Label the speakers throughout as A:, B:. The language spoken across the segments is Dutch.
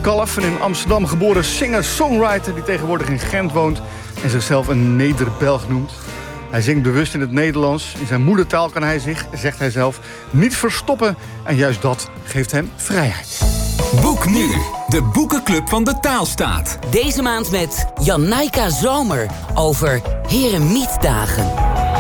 A: Kalf, een in Amsterdam geboren singer-songwriter die tegenwoordig in Gent woont en zichzelf een Neder-Belg noemt. Hij zingt bewust in het Nederlands. In zijn moedertaal kan hij zich, zegt hij zelf, niet verstoppen. En juist dat geeft hem vrijheid.
B: Boek nu, de boekenclub van de Taalstaat.
C: Deze maand met Janijka Zomer over Heremietdagen.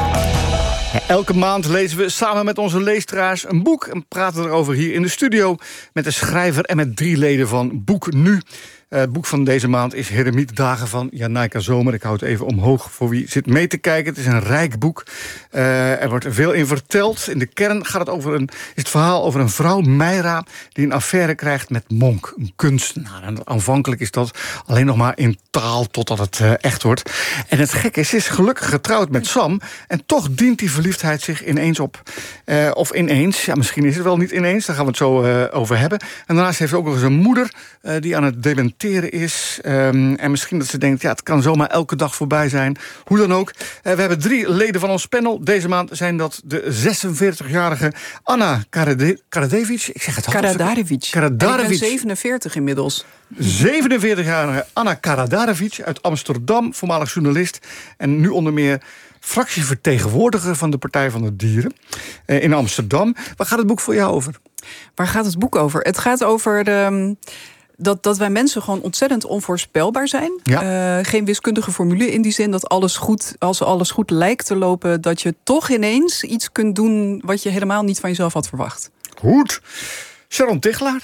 A: Elke maand lezen we samen met onze leesteraars een boek en praten erover hier in de studio met de schrijver en met 3 leden van Boek Nu. Het boek van deze maand is Heremietdagen van Janijka Zomer. Ik hou het even omhoog voor wie zit mee te kijken. Het is een rijk boek. Er wordt veel in verteld. In de kern gaat het is het verhaal over een vrouw, Meira, die een affaire krijgt met Monk, een kunstenaar. En aanvankelijk is dat alleen nog maar in taal totdat het echt wordt. En het gekke is, ze is gelukkig getrouwd met Sam. En toch dient die verliefdheid zich ineens op. Of ineens, ja, misschien is het wel niet ineens. Daar gaan we het zo over hebben. En daarnaast heeft ze ook nog eens een moeder die aan het dementeren is. En misschien dat ze denkt, ja, het kan zomaar elke dag voorbij zijn. Hoe dan ook. We hebben 3 leden van ons panel. Deze maand zijn dat de 46-jarige Anna Karadevic. Ik zeg het al.
D: Karadarevic. Ik ben 47 inmiddels.
A: 47-jarige Anna Karadarevic uit Amsterdam, voormalig journalist. En nu onder meer fractievertegenwoordiger van de Partij van de Dieren in Amsterdam. Waar gaat het boek voor jou over?
D: Waar gaat het boek over? Het gaat over dat wij mensen gewoon ontzettend onvoorspelbaar zijn. Ja. Geen wiskundige formule in die zin dat als alles goed lijkt te lopen, dat je toch ineens iets kunt doen wat je helemaal niet van jezelf had verwacht.
A: Goed. Sharon Tichelaar,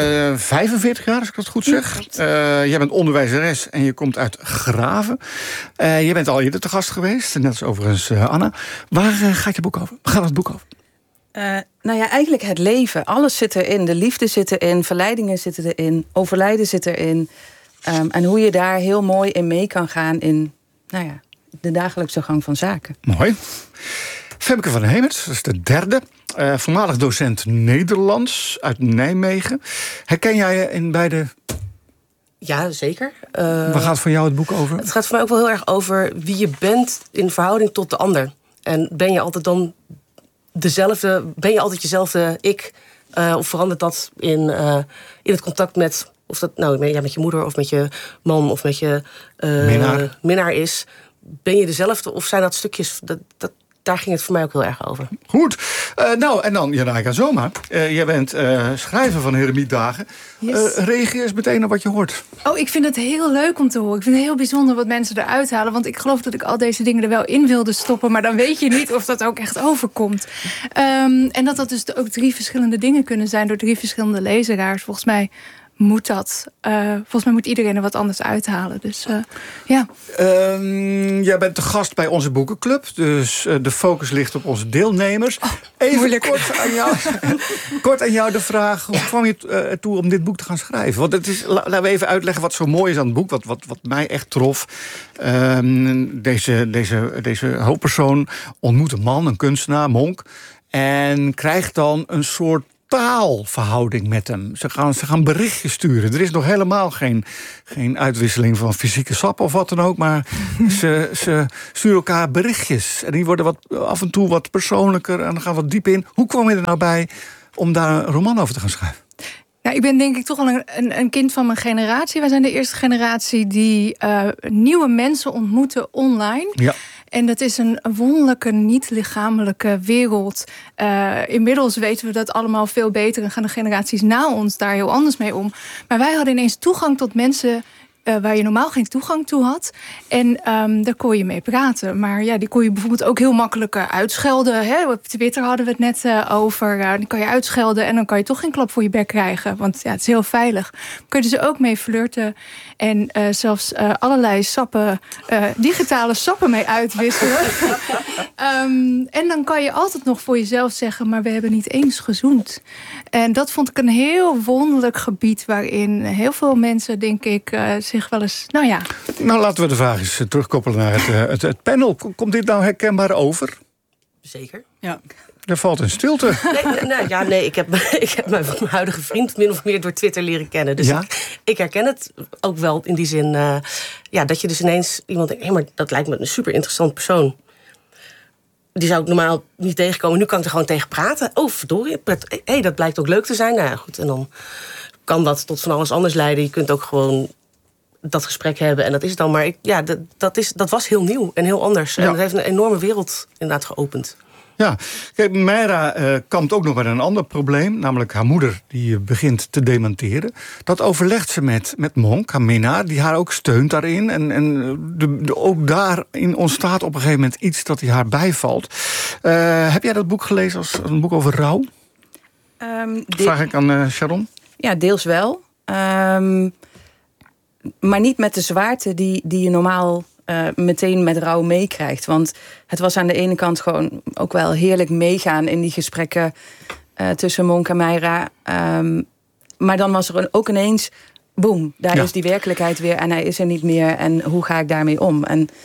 A: 45 jaar, als ik dat goed zeg. Jij bent onderwijzeres en je komt uit Graven. Je bent al eerder te gast geweest, net als overigens Anna. Waar gaat je boek over? Waar gaat het boek over?
E: Nou ja, eigenlijk het leven. Alles zit erin. De liefde zit erin, verleidingen zitten erin, overlijden zit erin. En hoe je daar heel mooi in mee kan gaan in de dagelijkse gang van zaken.
A: Mooi. Femke van Hemert, dat is de 3e. Voormalig docent Nederlands uit Nijmegen. Herken jij je in beide?
F: Ja, zeker.
A: Waar gaat voor jou het boek over?
F: Het gaat voor mij ook wel heel erg over wie je bent in verhouding tot de ander. En ben je altijd dan dezelfde? Ben je altijd jezelfde ik? Of verandert dat in het contact met, of dat nou met je moeder of met je man of met je minnaar is? Ben je dezelfde of zijn dat stukjes? Daar ging het voor mij ook heel erg over.
A: Goed. Nou, en dan Janijka Zomer. Jij bent schrijver van Heremietdagen. Yes. Reageer eens meteen op wat je hoort.
G: Oh, ik vind het heel leuk om te horen. Ik vind het heel bijzonder wat mensen eruit halen. Want ik geloof dat ik al deze dingen er wel in wilde stoppen. Maar dan weet je niet of dat ook echt overkomt. En dat dus ook 3 verschillende dingen kunnen zijn door 3 verschillende lezeraars. Volgens mij moet dat. Volgens mij moet iedereen er wat anders uithalen. Dus ja.
A: Jij bent de gast bij onze boekenclub. Dus de focus ligt op onze deelnemers. Even
G: moeilijk.
A: Kort aan jou de vraag. Hoe kwam je ertoe om dit boek te gaan schrijven? Want het is, laten we even uitleggen wat zo mooi is aan het boek. Wat mij echt trof. Deze hoofdpersoon ontmoet een man, een kunstenaar, Monk. En krijgt dan een soort taalverhouding met hem. Ze gaan berichtjes sturen. Er is nog helemaal geen uitwisseling van fysieke sap of wat dan ook, maar ze sturen elkaar berichtjes. En die worden af en toe wat persoonlijker en dan gaan we wat diep in. Hoe kwam je er nou bij om daar een roman over te gaan schrijven?
G: Ja, ik ben denk ik toch al een kind van mijn generatie. Wij zijn de eerste generatie die nieuwe mensen ontmoeten online. Ja. En dat is een wonderlijke, niet-lichamelijke wereld. Inmiddels weten we dat allemaal veel beter en gaan de generaties na ons daar heel anders mee om. Maar wij hadden ineens toegang tot mensen waar je normaal geen toegang toe had. En daar kon je mee praten. Maar ja, die kon je bijvoorbeeld ook heel makkelijk uitschelden. Hè? Op Twitter hadden we het net over. Die kan je uitschelden en dan kan je toch geen klap voor je bek krijgen. Want ja, het is heel veilig. Dan kun je dus ook mee flirten. En zelfs allerlei sappen, digitale sappen mee uitwisselen. En dan kan je altijd nog voor jezelf zeggen, maar we hebben niet eens gezoend. En dat vond ik een heel wonderlijk gebied waarin heel veel mensen, denk ik, zich wel eens, Nou,
A: laten we de vraag eens terugkoppelen naar het panel. Komt dit nou herkenbaar over?
F: Zeker.
D: Ja.
A: Er valt een stilte.
F: Nee, ik heb mijn huidige vriend min of meer door Twitter leren kennen. Dus ja? ik herken het ook wel in die zin. Dat je dus ineens iemand denkt, hé, maar dat lijkt me een super interessant persoon. Die zou ik normaal niet tegenkomen. Nu kan ik er gewoon tegen praten. Oh, verdorie. Dat blijkt ook leuk te zijn. Nou ja, goed. En dan kan dat tot van alles anders leiden. Je kunt ook gewoon dat gesprek hebben en dat is het dan. Maar dat was heel nieuw en heel anders. Ja. En dat heeft een enorme wereld inderdaad geopend.
A: Ja, kijk, Mayra kampt ook nog met een ander probleem. Namelijk haar moeder, die begint te dementeren. Dat overlegt ze met Monk, haar minnaar, die haar ook steunt daarin. En ook daarin ontstaat op een gegeven moment iets dat haar bijvalt. Heb jij dat boek gelezen als een boek over rouw? Vraag ik aan Sharon.
E: Ja, deels wel. Maar niet met de zwaarte die je normaal meteen met rouw meekrijgt. Want het was aan de ene kant gewoon ook wel heerlijk meegaan in die gesprekken tussen Monk en Mayra. Maar dan was er ook ineens, boem, daar is die werkelijkheid weer en hij is er niet meer. En hoe ga ik daarmee om?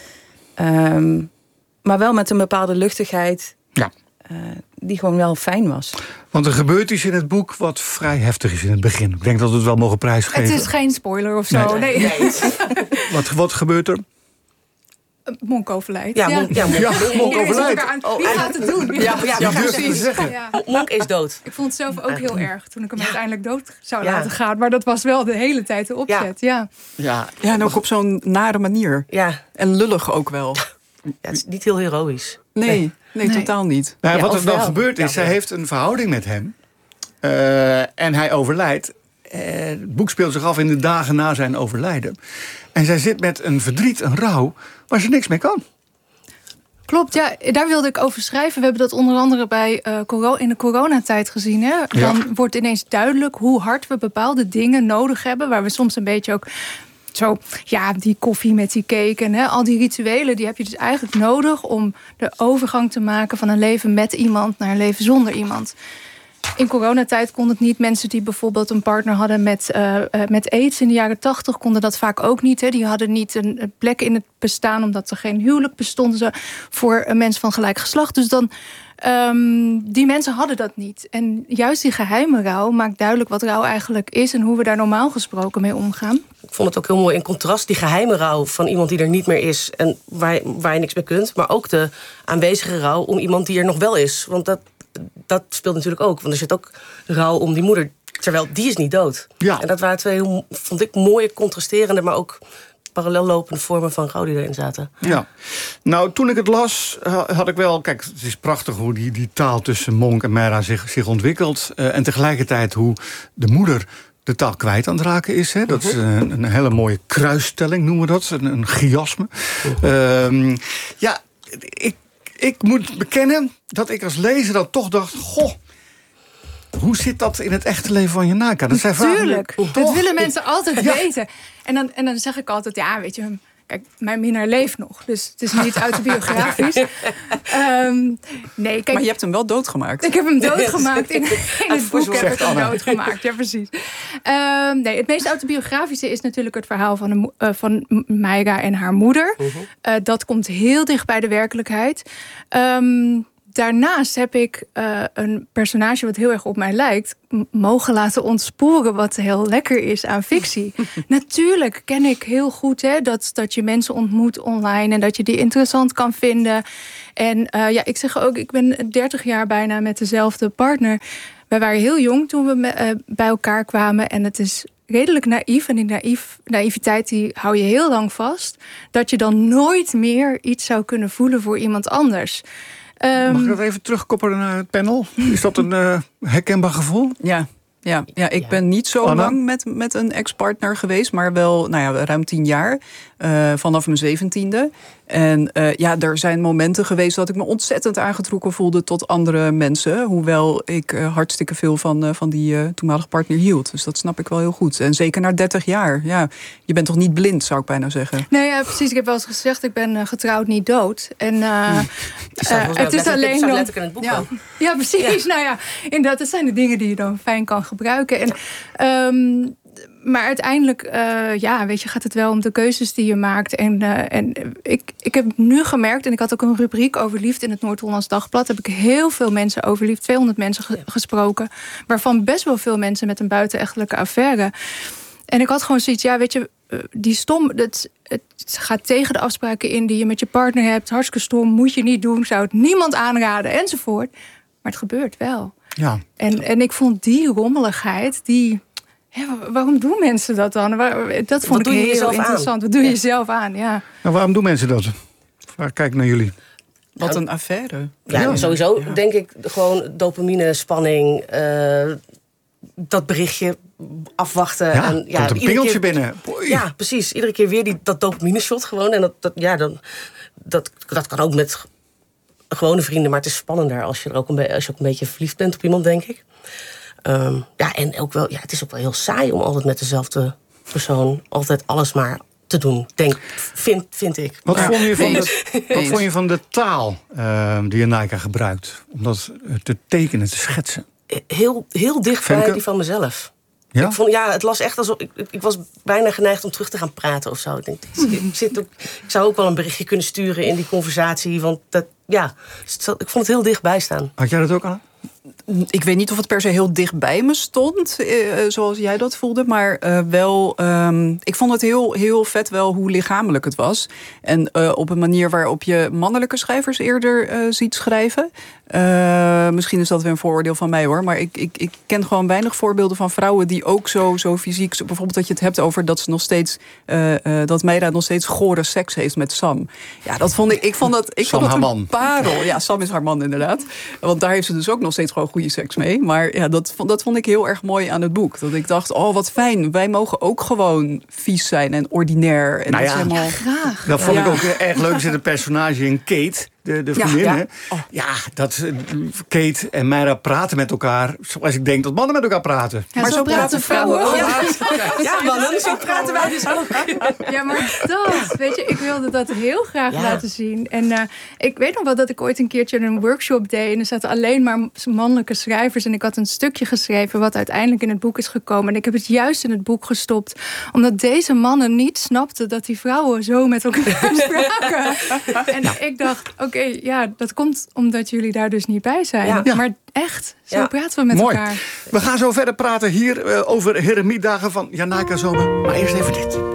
E: Maar wel met een bepaalde luchtigheid die gewoon wel fijn was.
A: Want er gebeurt iets in het boek wat vrij heftig is in het begin. Ik denk dat we het wel mogen prijsgeven.
G: Het is geen spoiler of zo. Nee.
A: Wat gebeurt er?
G: Monk overlijdt.
A: Monk overlijdt.
G: Wie gaat het doen?
A: Ja, precies.
F: Monk is dood.
G: Ik vond het zelf ook heel erg toen ik hem uiteindelijk dood zou laten gaan. Maar dat was wel de hele tijd de opzet. Ja,
D: en ook op zo'n nare manier.
F: Ja.
D: En lullig ook wel.
F: Ja, het is niet heel heroïsch.
D: Nee, totaal niet.
A: Nou, wat er dan gebeurt is, zij heeft een verhouding met hem. En hij overlijdt. Het boek speelt zich af in de dagen na zijn overlijden. En zij zit met een verdriet, een rouw, waar ze niks mee kan.
G: Klopt, ja, daar wilde ik over schrijven. We hebben dat onder andere in de coronatijd gezien. Hè? Dan wordt ineens duidelijk hoe hard we bepaalde dingen nodig hebben. Waar we soms een beetje ook zo, die koffie met die cake en al die rituelen, die heb je dus eigenlijk nodig om de overgang te maken van een leven met iemand naar een leven zonder iemand. In coronatijd kon het niet. Mensen die bijvoorbeeld een partner hadden met AIDS in de jaren 80 konden dat vaak ook niet. Hè. Die hadden niet een plek in het bestaan omdat er geen huwelijk bestond voor een mens van gelijk geslacht. Dus dan, die mensen hadden dat niet. En juist die geheime rouw maakt duidelijk wat rouw eigenlijk is en hoe we daar normaal gesproken mee omgaan.
F: Ik vond het ook heel mooi in contrast, die geheime rouw van iemand die er niet meer is en waar je niks meer kunt. Maar ook de aanwezige rouw om iemand die er nog wel is. Want dat speelt natuurlijk ook. Want er zit ook rouw om die moeder. Terwijl die is niet dood. Ja. En dat waren twee, vond ik, mooie contrasterende, maar ook parallel lopende vormen van rouw die erin zaten.
A: Ja. Nou, toen ik het las, had ik wel... Kijk, het is prachtig hoe die taal tussen Monk en Mayra zich ontwikkelt. En tegelijkertijd hoe de moeder de taal kwijt aan het raken is. Hè. Dat is een hele mooie kruisstelling, noemen we dat. Een chiasme. Ik moet bekennen dat ik als lezer dan toch dacht, goh, hoe zit dat in het echte leven van Jannica? Dat zijn
G: Tuurlijk, dat willen mensen altijd weten. En dan zeg ik altijd, weet je, kijk, mijn minnaar leeft nog. Dus het is niet autobiografisch. Nee, kijk,
D: maar je hebt hem wel doodgemaakt.
G: Ik heb hem doodgemaakt. In het boek heb ik hem doodgemaakt. Ja, precies. Nee, het meest autobiografische is natuurlijk het verhaal van Mayra en haar moeder. Dat komt heel dicht bij de werkelijkheid. Daarnaast heb ik een personage wat heel erg op mij lijkt mogen laten ontsporen wat heel lekker is aan fictie. Natuurlijk ken ik heel goed dat je mensen ontmoet online en dat je die interessant kan vinden. En ik zeg ook, ik ben 30 jaar bijna met dezelfde partner. Wij waren heel jong toen we bij elkaar kwamen en het is redelijk naïef. En die naïviteit die hou je heel lang vast. Dat je dan nooit meer iets zou kunnen voelen voor iemand anders.
A: Mag ik dat even terugkoppelen naar het panel? Is dat een herkenbaar gevoel?
D: Ja, ik ben niet zo lang met een ex-partner geweest, maar wel ruim 10 jaar. Vanaf mijn 17e. En er zijn momenten geweest dat ik me ontzettend aangetrokken voelde tot andere mensen. Hoewel ik hartstikke veel van die toenmalige partner hield. Dus dat snap ik wel heel goed. En zeker na 30 jaar. Ja, je bent toch niet blind, zou ik bijna zeggen.
G: Nee, ja, precies. Ik heb wel eens gezegd, ik ben getrouwd, niet dood. En het is alleen nog
F: letterlijk in het boek ook.
G: Ja, precies. Ja. Nou ja, inderdaad, dat zijn de dingen die je dan fijn kan gebruiken. En maar uiteindelijk gaat het wel om de keuzes die je maakt. En ik heb nu gemerkt, en ik had ook een rubriek over liefde in het Noord-Hollands Dagblad. Heb ik heel veel mensen over liefde, 200 mensen gesproken. Waarvan best wel veel mensen met een buitenechtelijke affaire. En ik had gewoon zoiets, het gaat tegen de afspraken in die je met je partner hebt. Hartstikke stom, moet je niet doen, zou het niemand aanraden, enzovoort. Maar het gebeurt wel. Ja. En ik vond die rommeligheid, die waarom doen mensen dat dan? Dat vond ik heel interessant. Wat doe je jezelf aan? Ja.
A: Nou, waarom doen mensen dat? Kijk naar jullie.
D: Wat een affaire.
F: Ja, sowieso denk ik gewoon dopamine, spanning, dat berichtje afwachten.
A: Ja,
F: en,
A: komt een pingeltje binnen. Oei.
F: Ja, precies. Iedere keer weer dat dopamine shot gewoon. En dat kan ook met gewone vrienden, maar het is spannender als je ook een beetje verliefd bent op iemand, denk ik. En ook wel, het is ook wel heel saai om altijd met dezelfde persoon altijd alles maar te doen, vind ik.
A: Wat vond je van de taal die Janneke gebruikt? Om dat te tekenen, te schetsen?
F: Heel dicht bij die van mezelf.
A: Ja?
F: Ik vond, het las echt alsof... Ik was bijna geneigd om terug te gaan praten of zo. Ik zou ook wel een berichtje kunnen sturen in die conversatie. Want ik vond het heel dichtbij staan.
A: Had jij dat ook aan?
D: Ik weet niet of het per se heel dichtbij me stond, zoals jij dat voelde. Maar wel, ik vond het heel vet wel hoe lichamelijk het was. En op een manier waarop je mannelijke schrijvers eerder ziet schrijven. Misschien is dat weer een vooroordeel van mij hoor. Maar ik ken gewoon weinig voorbeelden van vrouwen die ook zo fysiek... Bijvoorbeeld dat je het hebt over dat ze nog steeds... dat Meira nog steeds gore seks heeft met Sam. Ja, dat vond ik... Ik vond dat een parel. Ja, Sam is haar man inderdaad. Want daar heeft ze dus ook nog steeds gewoon goede seks mee. Maar ja, dat vond ik heel erg mooi aan het boek. Dat ik dacht, wat fijn. Wij mogen ook gewoon vies zijn en ordinair. En dat is helemaal...
G: graag.
A: Dat vond ik ook erg leuk. Er zit een personage in, Kate... De vriendin, Kate en Meira praten met elkaar zoals ik denk dat mannen met elkaar praten.
G: Ja, maar zo praten vrouwen ook.
F: Ja, mannen, zo praten wij dus ook.
G: Ja, maar weet je, ik wilde dat heel graag laten zien. En ik weet nog wel dat ik ooit een keertje een workshop deed en er zaten alleen maar mannelijke schrijvers en ik had een stukje geschreven wat uiteindelijk in het boek is gekomen. En ik heb het juist in het boek gestopt, omdat deze mannen niet snapten dat die vrouwen zo met elkaar spraken. En ik dacht, dat komt omdat jullie daar dus niet bij zijn. Ja. Maar echt, zo praten we met elkaar.
A: We gaan zo verder praten hier over Heremietdagen van Janneke Zomer. Maar eerst even dit.